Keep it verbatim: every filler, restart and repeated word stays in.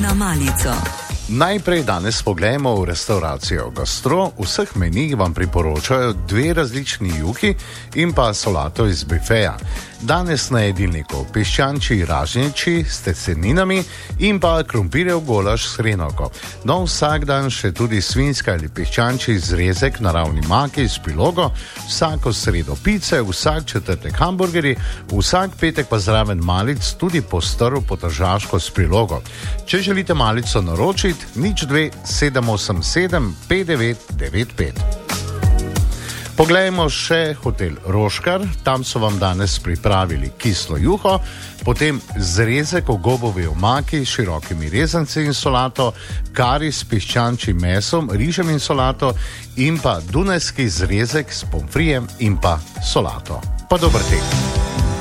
na malico. Najprej danes pogledamo v restauracijo Gastro. V vseh menijih vam priporočajo dve različni juhi in pa solato iz bifeja. Danes na jedilniku piščančji ražnjiči s testeninami in pa krompirjev golaž s hrenovko. No, vsak dan še tudi svinjska ali piščančji zrezek na ravni maki s prilogo, vsako sredo pice, vsak četrtek hamburgerji, vsak petek pa zraven malic tudi postrv potržaško s prilogo. Če želite malico naročiti, nič dve sedem osem sedem pet devet devet pet. Poglejmo še hotel Roškar. Tam so vam danes pripravili kislo juho, potem zrezek v gobovi omaki s širokimi rezanci in solato, kari s piščančjim mesom, rižem in solato in pa dunajski zrezek s pomfrijem in pa solato. Pa dober tek.